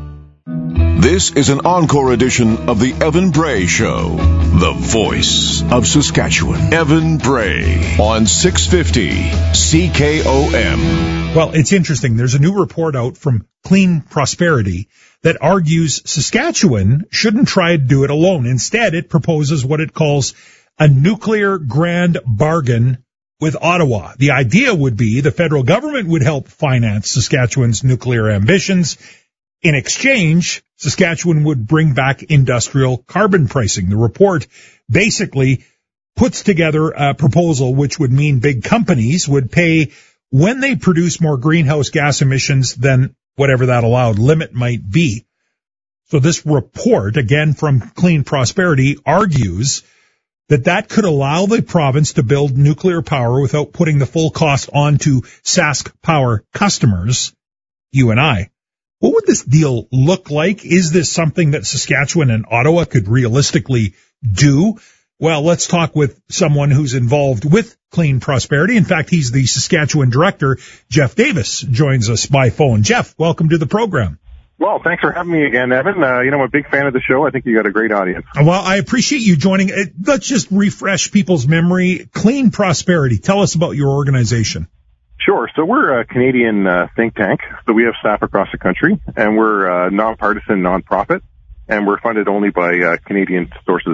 This is an encore edition of the Evan Bray Show, the voice of Saskatchewan. Evan Bray on six fifty C K O M. Well, it's interesting. There's a new report out from Clean Prosperity that argues Saskatchewan shouldn't try to do it alone. Instead, it proposes what it calls a nuclear grand bargain with Ottawa. The idea would be the federal government would help finance Saskatchewan's nuclear ambitions. In exchange, Saskatchewan would bring back industrial carbon pricing. The report basically puts together a proposal which would mean big companies would pay when they produce more greenhouse gas emissions than whatever that allowed limit might be. So this report, again from Clean Prosperity, argues that that could allow the province to build nuclear power without putting the full cost onto Sask Power customers, you and I. What would this deal look like? Is this something that Saskatchewan and Ottawa could realistically do? Well, let's talk with someone who's involved with Clean Prosperity. In fact, he's the Saskatchewan director. Jeff Davis joins us by phone. Jeff, welcome to the program. Well, thanks for having me again, Evan. Uh, you know, I'm a big fan of the show. I think you got a great audience. Well, I appreciate you joining. Let's just refresh people's memory. Clean Prosperity. Tell us about your organization. Sure. So we're a Canadian uh, think tank. So we have staff across the country, and we're a nonpartisan nonprofit, and we're funded only by uh, Canadian sources.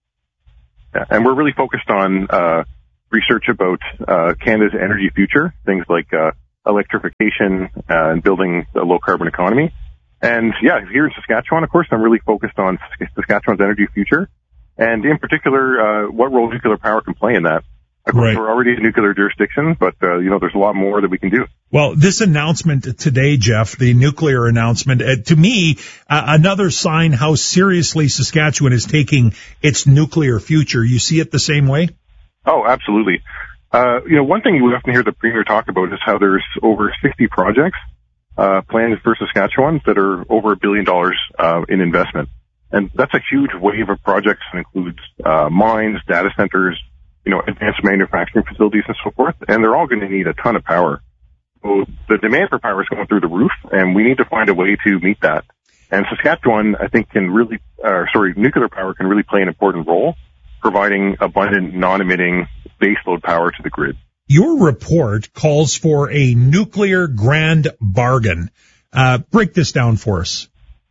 And we're really focused on uh, research about uh, Canada's energy future, things like uh, electrification uh, and building a low-carbon economy. And, yeah, here in Saskatchewan, of course, I'm really focused on Saskatchewan's energy future, and in particular, uh, what role nuclear power can play in that. Of course, right. We're already a nuclear jurisdiction, but, uh, you know, there's a lot more that we can do. Well, this announcement today, Jeff, the nuclear announcement, uh, to me, uh, another sign how seriously Saskatchewan is taking its nuclear future. You see it the same way? Oh, absolutely. Uh, you know, one thing we often hear the Premier talk about is how there's over sixty projects uh planned for Saskatchewan that are over a billion dollars uh in investment. And that's a huge wave of projects that includes uh mines, data centers, you know, advanced manufacturing facilities and so forth, and they're all going to need a ton of power. So the demand for power is going through the roof, and we need to find a way to meet that. And Saskatchewan, I think, can really, uh, sorry, nuclear power can really play an important role, providing abundant, non-emitting baseload power to the grid. Your report calls for a nuclear grand bargain. Uh, break this down for us.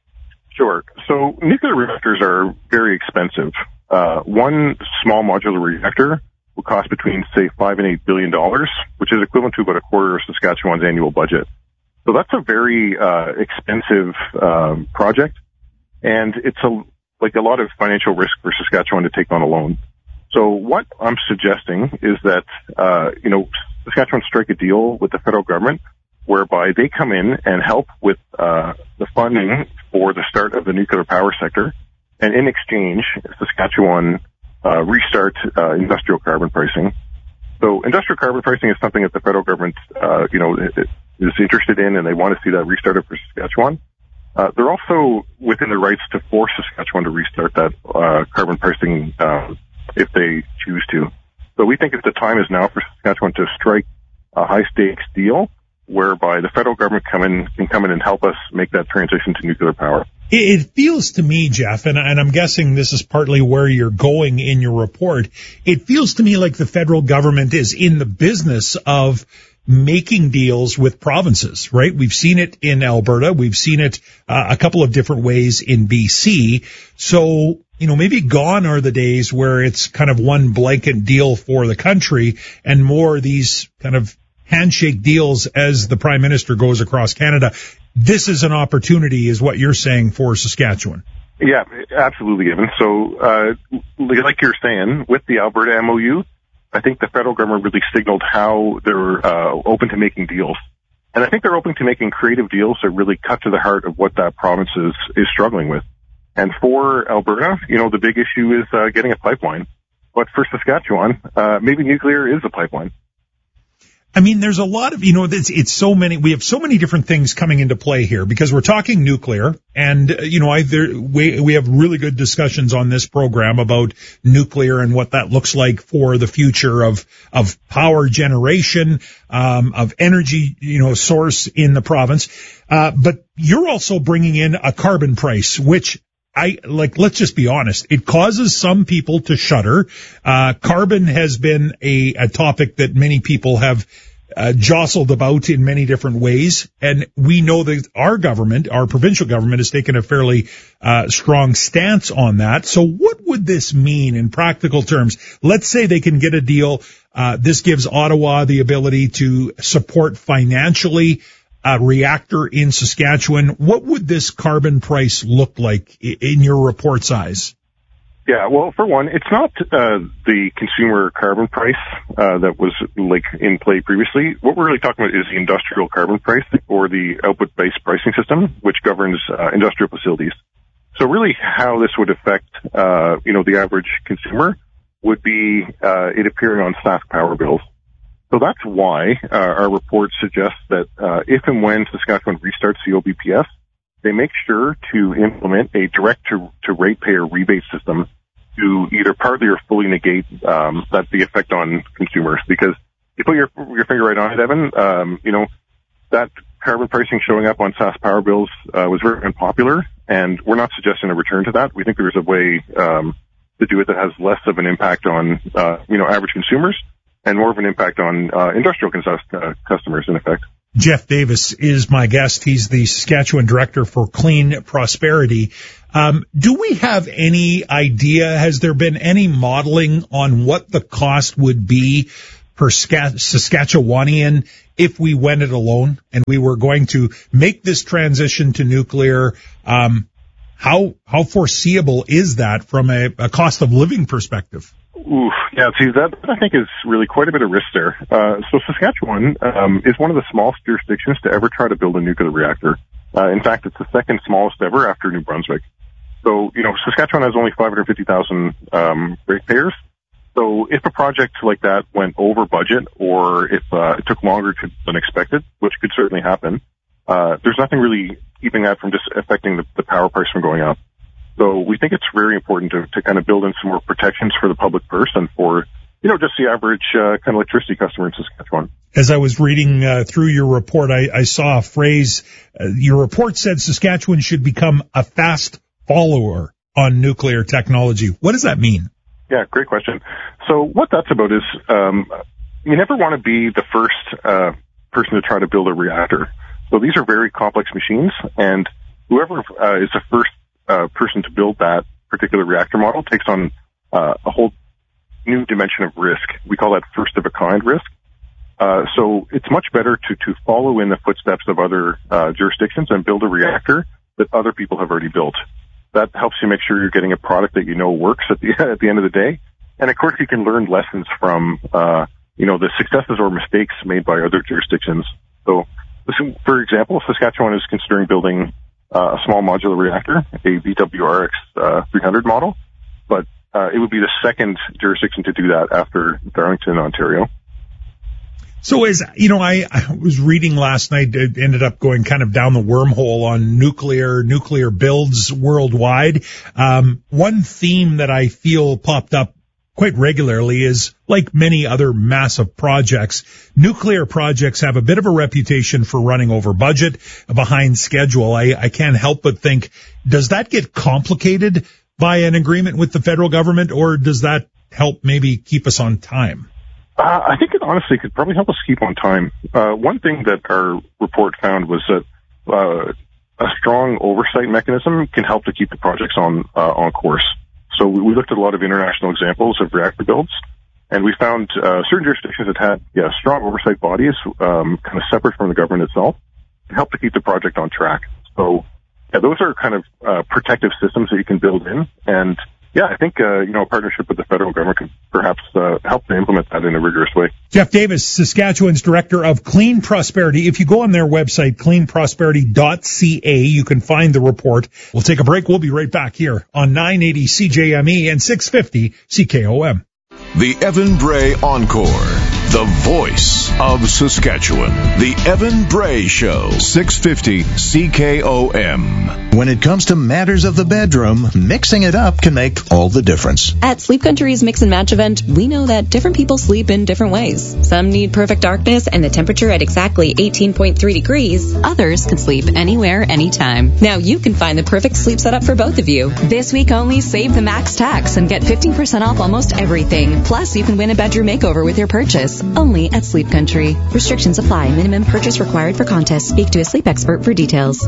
Sure. So nuclear reactors are very expensive. Uh, one small modular reactor will cost between, say, five and eight billion dollars, which is equivalent to about a quarter of Saskatchewan's annual budget. So that's a very uh, expensive um, project, and it's a like a lot of financial risk for Saskatchewan to take on alone. So what I'm suggesting is that, uh, you know, Saskatchewan strike a deal with the federal government whereby they come in and help with uh, the funding for the start of the nuclear power sector. And in exchange, Saskatchewan uh, restart uh, industrial carbon pricing. So industrial carbon pricing is something that the federal government, uh, you know, is interested in, and they want to see that restarted for Saskatchewan. Uh, they're also within their rights to force Saskatchewan to restart that uh, carbon pricing uh, if they choose to. So we think that the time is now for Saskatchewan to strike a high-stakes deal whereby the federal government come in, can come in and help us make that transition to nuclear power. It feels to me, Jeff, and, and I'm guessing this is partly where you're going in your report, it feels to me like the federal government is in the business of making deals with provinces, right? We've seen it in Alberta. We've seen it uh, a couple of different ways in B C. So, you know, maybe gone are the days where it's kind of one blanket deal for the country and more these kind of handshake deals as the Prime Minister goes across Canada. This is an opportunity, is what you're saying, for Saskatchewan. Yeah, absolutely, Evan. So, uh, like you're saying, with the Alberta M O U, I think the federal government really signaled how they're uh, open to making deals. And I think they're open to making creative deals that really cut to the heart of what that province is, is struggling with. And for Alberta, you know, the big issue is uh, getting a pipeline. But for Saskatchewan, uh, maybe nuclear is a pipeline. I mean, there's a lot of, you know, it's, it's so many, we have so many different things coming into play here because we're talking nuclear and, uh, you know, I, there, we, we have really good discussions on this program about nuclear and what that looks like for the future of, of power generation, um, of energy, you know, source in the province. Uh, but you're also bringing in a carbon price, which I like, let's just be honest. It causes some people to shudder. Uh, carbon has been a, a topic that many people have uh, jostled about in many different ways. And we know that our government, our provincial government, has taken a fairly uh, strong stance on that. So what would this mean in practical terms? Let's say they can get a deal. Uh, this gives Ottawa the ability to support financially a reactor in Saskatchewan. What would this carbon price look like in your report's eyes? Yeah, well, for one, it's not uh, the consumer carbon price uh, that was like in play previously. What we're really talking about is the industrial carbon price or the output-based pricing system, which governs uh, industrial facilities. So really how this would affect, uh, you know, the average consumer would be uh, it appearing on Sask power bills. So that's why uh, our report suggests that uh, if and when Saskatchewan restarts the O B P S, they make sure to implement a direct-to-ratepayer rebate system to either partly or fully negate um, that the effect on consumers. Because you put your your finger right on it, Evan. Um, you know that carbon pricing showing up on Sask power bills uh, was very unpopular, and we're not suggesting a return to that. We think there's a way um, to do it that has less of an impact on uh, you know average consumers and more of an impact on uh, industrial cons- uh, customers, in effect. Jeff Davis is my guest. He's the Saskatchewan Director for Clean Prosperity. Um, do we have any idea, has there been any modeling on what the cost would be per Saskatchewanian if we went it alone and we were going to make this transition to nuclear? Um, how how foreseeable is that from a, a cost of living perspective? Oof, yeah, see, that I think is really quite a bit of risk there. Uh, so Saskatchewan um, is one of the smallest jurisdictions to ever try to build a nuclear reactor. Uh, in fact, it's the second smallest ever after New Brunswick. So, you know, Saskatchewan has only five hundred fifty thousand um, ratepayers. So if a project like that went over budget or if uh, it took longer to, than expected, which could certainly happen, uh, there's nothing really keeping that from just affecting the, the power price from going up. So we think it's very important to, to kind of build in some more protections for the public purse and for, you know, just the average uh, kind of electricity customer in Saskatchewan. As I was reading uh, through your report, I, I saw a phrase. Uh, your report said Saskatchewan should become a fast follower on nuclear technology. What does that mean? Yeah, great question. So what that's about is um, you never want to be the first uh, person to try to build a reactor. So these are very complex machines, and whoever uh, is the first uh, person to build that particular reactor model takes on uh, a whole new dimension of risk. We call that first-of-a-kind risk. Uh, so it's much better to, to follow in the footsteps of other uh, jurisdictions and build a reactor that other people have already built. That helps you make sure you're getting a product that you know works at the at the end of the day. And of course, you can learn lessons from uh, you know the successes or mistakes made by other jurisdictions. So, for example, Saskatchewan is considering building uh, a small modular reactor, a V W R X uh, three hundred model, but uh, it would be the second jurisdiction to do that after Darlington, Ontario. So as, you know, I, I was reading last night, it ended up going kind of down the wormhole on nuclear, nuclear builds worldwide. Um, one theme that I feel popped up quite regularly is, like many other massive projects, nuclear projects have a bit of a reputation for running over budget, behind schedule. I, I can't help but think, does that get complicated by an agreement with the federal government, or does that help maybe keep us on time? Uh, I think it honestly could probably help us keep on time. Uh, one thing that our report found was that uh, a strong oversight mechanism can help to keep the projects on uh, on course. So we, we looked at a lot of international examples of reactor builds, and we found uh, certain jurisdictions that had yeah, strong oversight bodies, um, kind of separate from the government itself, to help to keep the project on track. So yeah, those are kind of uh, protective systems that you can build in, and yeah, I think, uh, you know, a partnership with the federal government could perhaps uh, help to implement that in a rigorous way. Jeff Davis, Saskatchewan's Director of Clean Prosperity. If you go on their website, clean prosperity dot c a, you can find the report. We'll take a break. We'll be right back here on nine eighty C J M E and six fifty C K O M. The Evan Bray Encore, the voice of Saskatchewan. The Evan Bray Show, six fifty C K O M. When it comes to matters of the bedroom, mixing it up can make all the difference. At Sleep Country's Mix and Match event, we know that different people sleep in different ways. Some need perfect darkness and the temperature at exactly eighteen point three degrees. Others can sleep anywhere, anytime. Now you can find the perfect sleep setup for both of you. This week only, save the max tax and get fifteen percent off almost everything. Plus, you can win a bedroom makeover with your purchase. Only at Sleep Country. Restrictions apply. Minimum purchase required for contest. Speak to a sleep expert for details.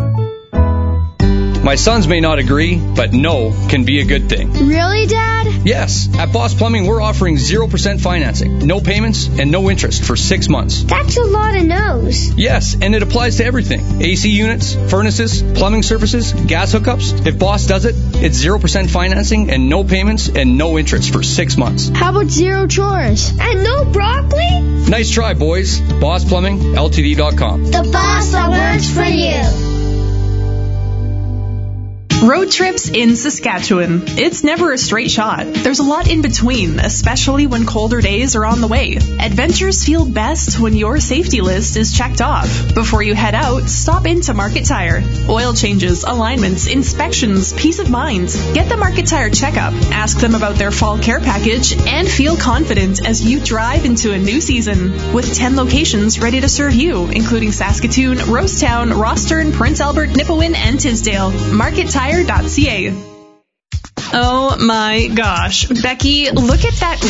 My sons may not agree, but no can be a good thing. Really, Dad? Yes. At Boss Plumbing, we're offering zero percent financing, no payments, and no interest for six months. That's a lot of no's. Yes, and it applies to everything. A C units, furnaces, plumbing services, gas hookups. If Boss does it, it's zero percent financing and no payments and no interest for six months. How about zero chores? And no broccoli? Nice try, boys. Boss Plumbing L T D dot com. The boss that works for you. Road trips in Saskatchewan. It's never a straight shot. There's a lot in between, especially when colder days are on the way. Adventures feel best when your safety list is checked off. Before you head out, stop into Market Tire. Oil changes, alignments, inspections, peace of mind. Get the Market Tire checkup, ask them about their fall care package, and feel confident as you drive into a new season. With ten locations ready to serve you, including Saskatoon, Rosetown, Rostern, Prince Albert, Nipawin, and Tisdale. market tire dot c a. Oh my gosh, Becky, look at that